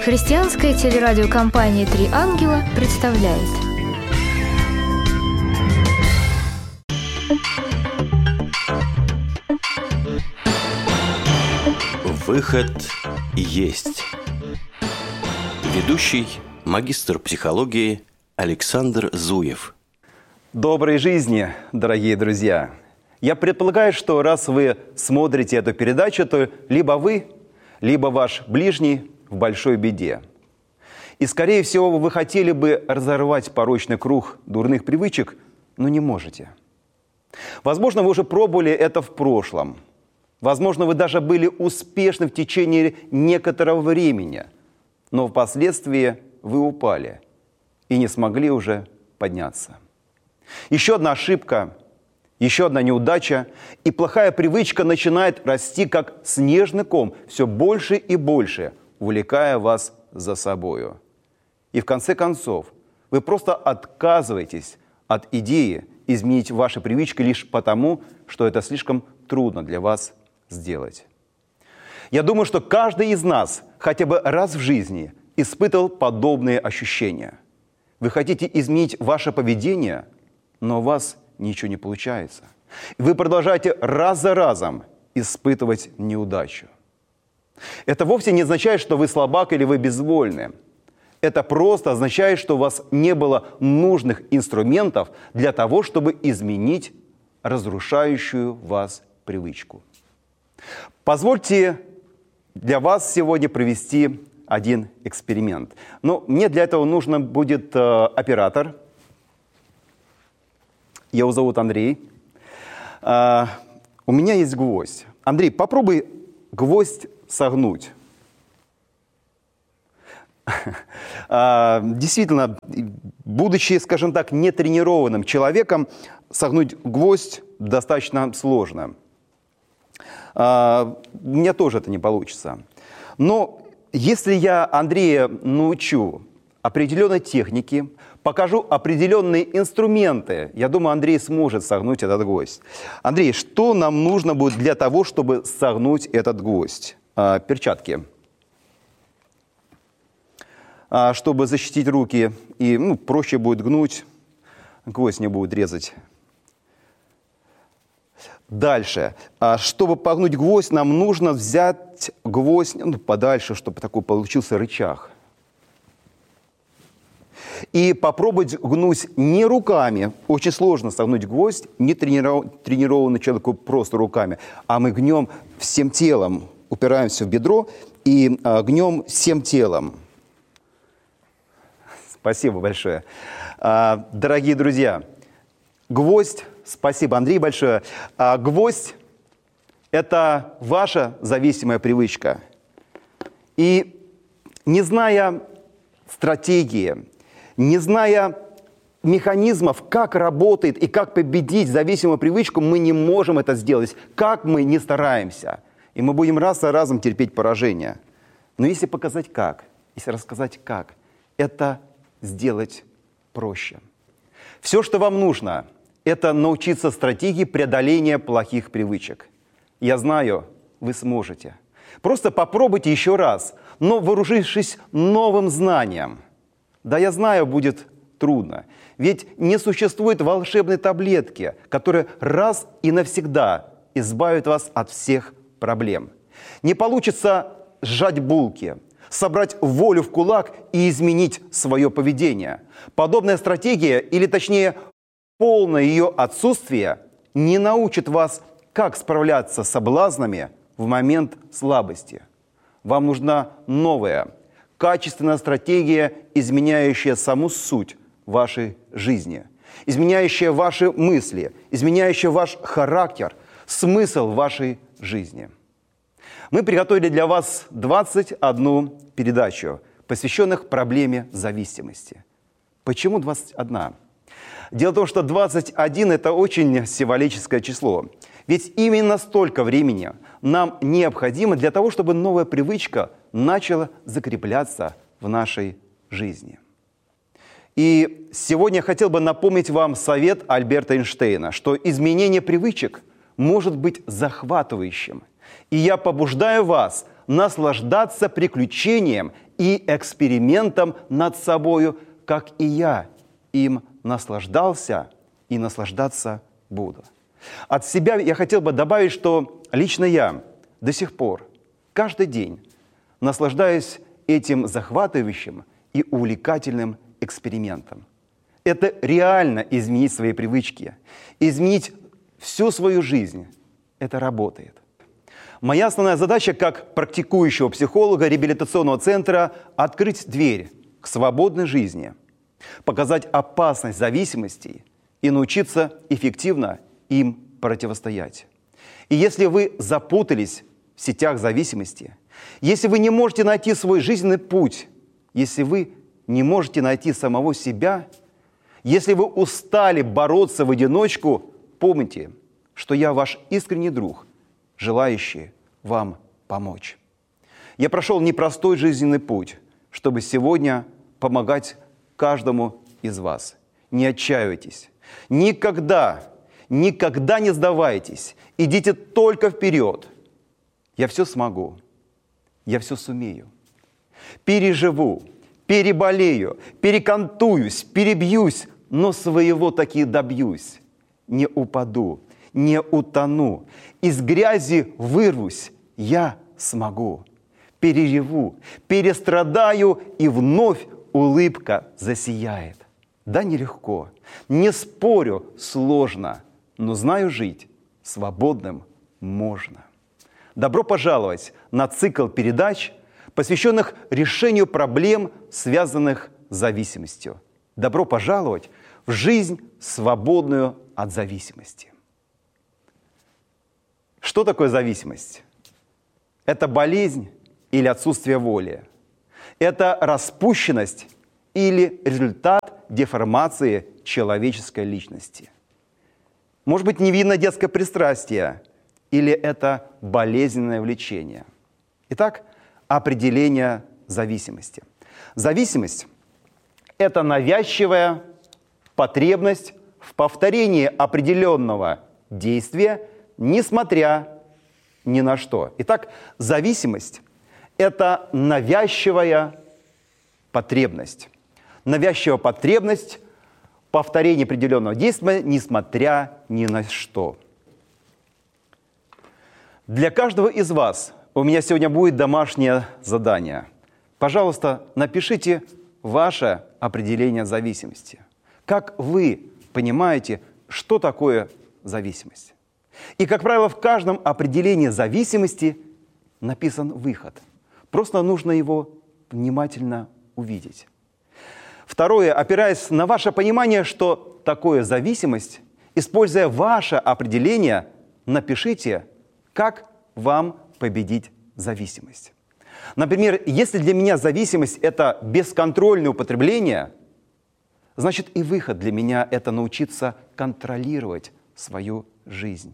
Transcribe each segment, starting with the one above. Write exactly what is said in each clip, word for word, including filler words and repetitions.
Христианская телерадиокомпания «Три ангела» представляет. Выход есть. Ведущий, магистр психологии Александр Зуев. Доброй жизни, дорогие друзья! Я предполагаю, что раз вы смотрите эту передачу, то либо вы, либо ваш ближний в большой беде. И, скорее всего, вы хотели бы разорвать порочный круг дурных привычек, но не можете. Возможно, вы уже пробовали это в прошлом. Возможно, вы даже были успешны в течение некоторого времени, но впоследствии вы упали и не смогли уже подняться. Еще одна ошибка, еще одна неудача, и плохая привычка начинает расти как снежный ком, все больше и больше, увлекая вас за собою. И в конце концов, вы просто отказываетесь от идеи изменить ваши привычки лишь потому, что это слишком трудно для вас сделать. Я думаю, что каждый из нас хотя бы раз в жизни испытывал подобные ощущения. Вы хотите изменить ваше поведение, но у вас ничего не получается. Вы продолжаете раз за разом испытывать неудачу. Это вовсе не означает, что вы слабак или вы безвольны. Это просто означает, что у вас не было нужных инструментов для того, чтобы изменить разрушающую вас привычку. Позвольте для вас сегодня провести один эксперимент. Но мне для этого нужно будет э, оператор. Его зовут Андрей. Э, у меня есть гвоздь. Андрей, попробуй гвоздь согнуть. Э, действительно, будучи, скажем так, нетренированным человеком, согнуть гвоздь достаточно сложно. Uh, у меня тоже это не получится. Но если я Андрея научу определенной технике, покажу определенные инструменты, я думаю, Андрей сможет согнуть этот гвоздь. Андрей, что нам нужно будет для того, чтобы согнуть этот гвоздь? Uh, перчатки. Uh, чтобы защитить руки, и ну, проще будет гнуть, гвоздь не будет резать. Дальше. Чтобы погнуть гвоздь, нам нужно взять гвоздь ну, подальше, чтобы такой получился рычаг. И попробовать гнуть не руками. Очень сложно согнуть гвоздь, не тренированный человеку просто руками. А мы гнем всем телом, упираемся в бедро и а, гнем всем телом. Спасибо большое. А, дорогие друзья, гвоздь... Спасибо, Андрей, большое. А гвоздь – это ваша зависимая привычка. И не зная стратегии, не зная механизмов, как работает и как победить зависимую привычку, мы не можем это сделать, как мы не стараемся. И мы будем раз за разом терпеть поражение. Но если показать как, если рассказать как, это сделать проще. Все, что вам нужно – это научиться стратегии преодоления плохих привычек. Я знаю, вы сможете. Просто попробуйте еще раз, но вооружившись новым знанием. Да, я знаю, будет трудно. Ведь не существует волшебной таблетки, которая раз и навсегда избавит вас от всех проблем. Не получится сжать булки, собрать волю в кулак и изменить свое поведение. Подобная стратегия, или точнее, полное ее отсутствие не научит вас, как справляться с соблазнами в момент слабости. Вам нужна новая, качественная стратегия, изменяющая саму суть вашей жизни, изменяющая ваши мысли, изменяющая ваш характер, смысл вашей жизни. Мы приготовили для вас двадцать одну передачу, посвященных проблеме зависимости. Почему двадцать одна? Дело в том, что двадцать один – это очень символическое число. Ведь именно столько времени нам необходимо для того, чтобы новая привычка начала закрепляться в нашей жизни. И сегодня я хотел бы напомнить вам совет Альберта Эйнштейна, что изменение привычек может быть захватывающим. И я побуждаю вас наслаждаться приключением и экспериментом над собою, как и я им наслаждался и наслаждаться буду. От себя я хотел бы добавить, что лично я до сих пор, каждый день, наслаждаюсь этим захватывающим и увлекательным экспериментом. Это реально изменить свои привычки, изменить всю свою жизнь. Это работает. Моя основная задача как практикующего психолога реабилитационного центра – открыть дверь к свободной жизни, показать опасность зависимостей и научиться эффективно им противостоять. И если вы запутались в сетях зависимости, если вы не можете найти свой жизненный путь, если вы не можете найти самого себя, если вы устали бороться в одиночку, помните, что я ваш искренний друг, желающий вам помочь. Я прошел непростой жизненный путь, чтобы сегодня помогать каждому из вас. Не отчаивайтесь. Никогда, никогда не сдавайтесь. Идите только вперед. Я все смогу. Я все сумею. Переживу, переболею, перекантуюсь, перебьюсь, но своего таки добьюсь. Не упаду, не утону. Из грязи вырвусь. Я смогу. Переживу, перестрадаю, и вновь улыбка засияет. Да, нелегко, не спорю, сложно, но знаю, жить свободным можно. Добро пожаловать на цикл передач, посвященных решению проблем, связанных с зависимостью. Добро пожаловать в жизнь, свободную от зависимости. Что такое зависимость? Это болезнь или отсутствие воли? Это распущенность или результат деформации человеческой личности? Может быть, невинное детское пристрастие или это болезненное влечение? Итак, определение зависимости. Зависимость – это навязчивая потребность в повторении определенного действия, несмотря ни на что. Итак, зависимость – это навязчивая потребность. Навязчивая потребность повторения определенного действия, несмотря ни на что. Для каждого из вас у меня сегодня будет домашнее задание. Пожалуйста, напишите ваше определение зависимости. Как вы понимаете, что такое зависимость? И, как правило, в каждом определении зависимости написан выход. Просто нужно его внимательно увидеть. Второе, опираясь на ваше понимание, что такое зависимость, используя ваше определение, напишите, как вам победить зависимость. Например, если для меня зависимость – это бесконтрольное употребление, значит и выход для меня – это научиться контролировать свою жизнь.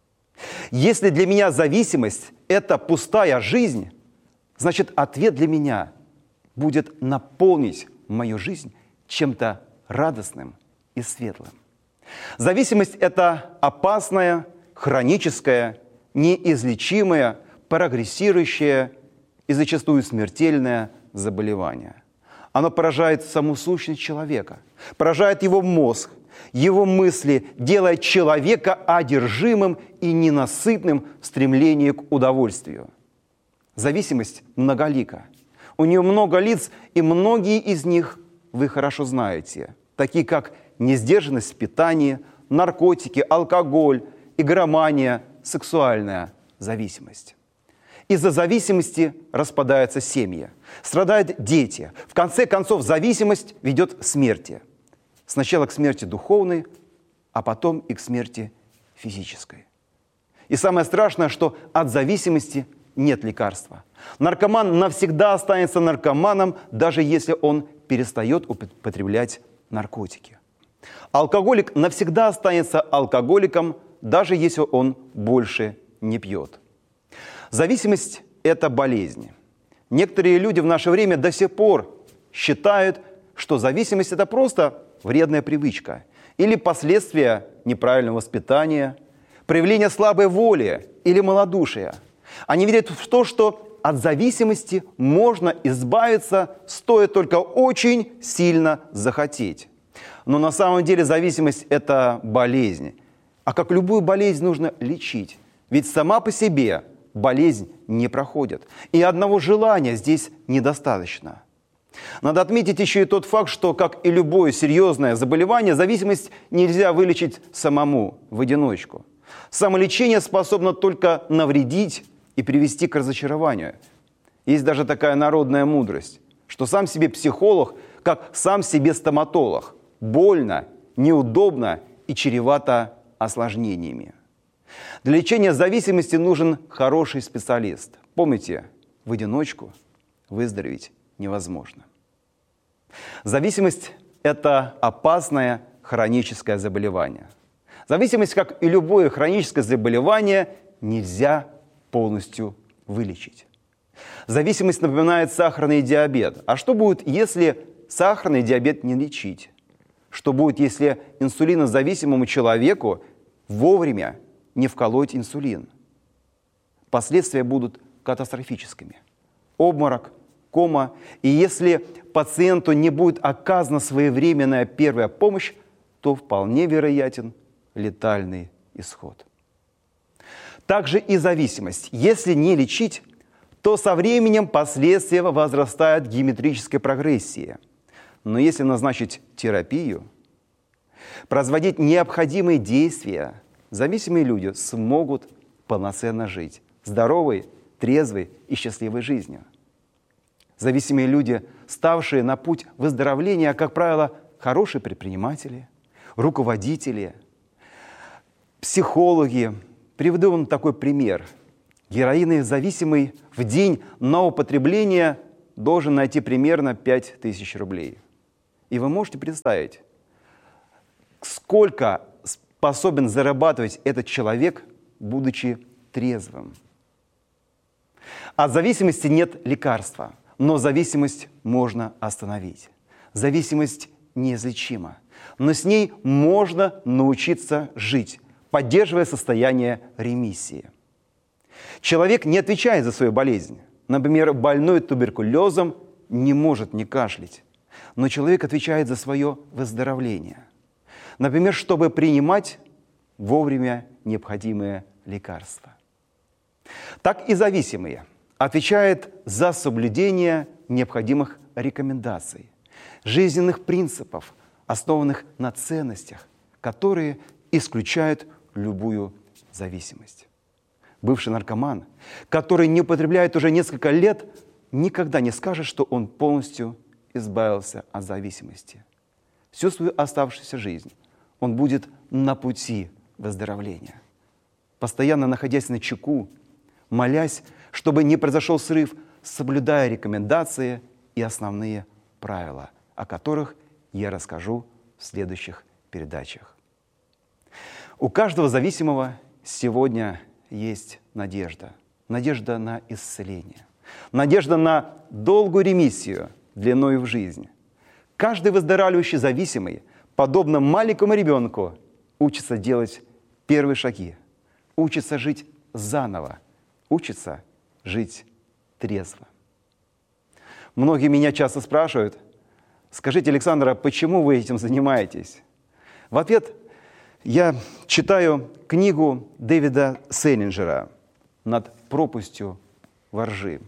Если для меня зависимость – это пустая жизнь, значит ответ для меня будет наполнить мою жизнь чем-то радостным и светлым. Зависимость – это опасная, хроническая, неизлечимое, прогрессирующее и зачастую смертельное заболевание. Оно поражает саму сущность человека, поражает его мозг, его мысли, делая человека одержимым и ненасытным в стремлении к удовольствию. Зависимость многолика. У нее много лиц, и многие из них вы хорошо знаете, такие как несдержанность в питании, наркотики, алкоголь, игромания, сексуальная зависимость. Из-за зависимости распадаются семьи, страдают дети. В конце концов, зависимость ведет к смерти. Сначала к смерти духовной, а потом и к смерти физической. И самое страшное, что от зависимости нет лекарства. Наркоман навсегда останется наркоманом, даже если он перестает употреблять наркотики. Алкоголик навсегда останется алкоголиком, даже если он больше не пьет. Зависимость – это болезнь. Некоторые люди в наше время до сих пор считают, что зависимость – это просто вредная привычка или последствия неправильного воспитания, проявление слабой воли или малодушия. Они верят в то, что от зависимости можно избавиться, стоит только очень сильно захотеть. Но на самом деле зависимость – это болезнь. А как любую болезнь нужно лечить. Ведь сама по себе болезнь не проходит. И одного желания здесь недостаточно. Надо отметить еще и тот факт, что, как и любое серьезное заболевание, зависимость нельзя вылечить самому, в одиночку. Самолечение способно только навредить и привести к разочарованию. Есть даже такая народная мудрость, что сам себе психолог, как сам себе стоматолог. Больно, неудобно и чревато осложнениями. Для лечения зависимости нужен хороший специалист. Помните, в одиночку выздороветь невозможно. Зависимость – это опасное хроническое заболевание. Зависимость, как и любое хроническое заболевание, нельзя полностью вылечить. Зависимость напоминает сахарный диабет. А что будет, если сахарный диабет не лечить? Что будет, если инсулинозависимому человеку вовремя не вколоть инсулин? Последствия будут катастрофическими. Обморок, кома. И если пациенту не будет оказана своевременная первая помощь, то вполне вероятен летальный исход. Также и зависимость. Если не лечить, то со временем последствия возрастают в геометрической прогрессии. Но если назначить терапию, производить необходимые действия, зависимые люди смогут полноценно жить здоровой, трезвой и счастливой жизнью. Зависимые люди, ставшие на путь выздоровления, как правило, хорошие предприниматели, руководители, психологи. Приведу вам такой пример. Героинозависимый в день на употребление должен найти примерно пять тысяч рублей. И вы можете представить, сколько способен зарабатывать этот человек, будучи трезвым. От зависимости нет лекарства, но зависимость можно остановить. Зависимость неизлечима, но с ней можно научиться жить, поддерживая состояние ремиссии. Человек не отвечает за свою болезнь. Например, больной туберкулезом не может не кашлять, но человек отвечает за свое выздоровление. Например, чтобы принимать вовремя необходимые лекарства. Так и зависимые отвечают за соблюдение необходимых рекомендаций, жизненных принципов, основанных на ценностях, которые исключают любую зависимость. Бывший наркоман, который не употребляет уже несколько лет, никогда не скажет, что он полностью избавился от зависимости. Всю свою оставшуюся жизнь он будет на пути выздоровления, постоянно находясь на чеку, молясь, чтобы не произошел срыв, соблюдая рекомендации и основные правила, о которых я расскажу в следующих передачах. У каждого зависимого сегодня есть надежда. Надежда на исцеление. Надежда на долгую ремиссию длиною в жизнь. Каждый выздоравливающий зависимый, подобно маленькому ребенку, учится делать первые шаги, учится жить заново, учится жить трезво. Многие меня часто спрашивают: скажите, Александр, а почему вы этим занимаетесь? В ответ я читаю книгу Дэвида Селлинджера «Над пропастью воржи».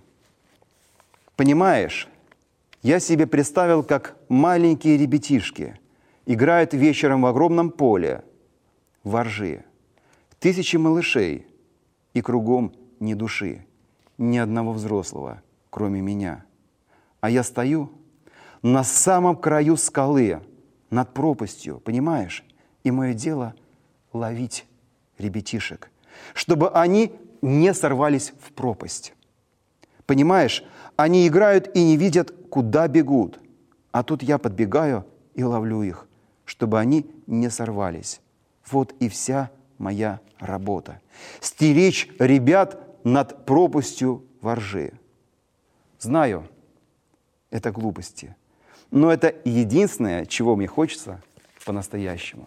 Понимаешь, я себе представил, как маленькие ребятишки играют вечером в огромном поле воржи. Тысячи малышей, и кругом ни души, ни одного взрослого, кроме меня. А я стою на самом краю скалы, над пропастью, понимаешь? И мое дело — ловить ребятишек, чтобы они не сорвались в пропасть. Понимаешь, они играют и не видят, куда бегут. А тут я подбегаю и ловлю их, чтобы они не сорвались. Вот и вся моя работа. Стеречь ребят над пропастью воржи. Знаю, это глупости, но это единственное, чего мне хочется по-настоящему.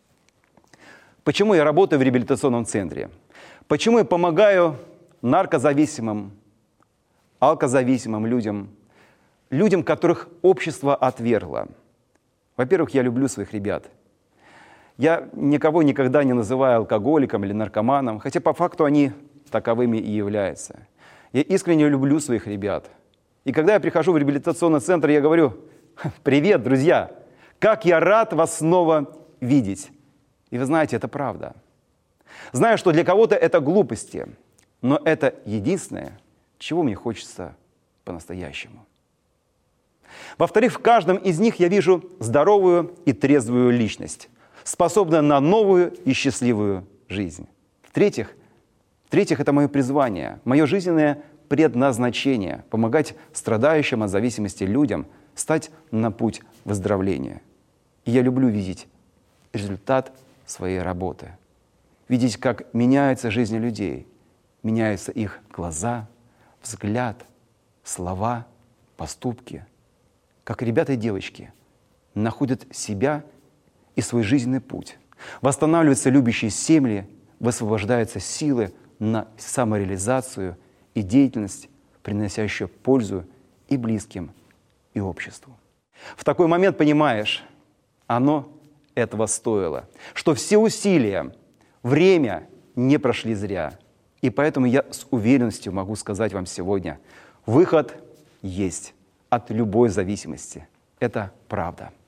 Почему я работаю в реабилитационном центре? Почему я помогаю наркозависимым, алкозависимым людям, людям, которых общество отвергло. Во-первых, я люблю своих ребят. Я никого никогда не называю алкоголиком или наркоманом, хотя по факту они таковыми и являются. Я искренне люблю своих ребят. И когда я прихожу в реабилитационный центр, я говорю: «Привет, друзья! Как я рад вас снова видеть!» И вы знаете, это правда. Знаю, что для кого-то это глупости, но это единственное, чего мне хочется по-настоящему. Во-вторых, в каждом из них я вижу здоровую и трезвую личность, способную на новую и счастливую жизнь. В-третьих, в-третьих, это мое призвание, мое жизненное предназначение – помогать страдающим от зависимости людям стать на путь выздоровления. И я люблю видеть результат своей работы, видеть, как меняются жизни людей, меняются их глаза, взгляд, слова, поступки, как ребята и девочки находят себя и свой жизненный путь, восстанавливаются любящие семьи, высвобождаются силы на самореализацию и деятельность, приносящую пользу и близким, и обществу. В такой момент понимаешь, оно этого стоило, что все усилия, время не прошли зря. И поэтому я с уверенностью могу сказать вам сегодня: выход есть от любой зависимости. Это правда.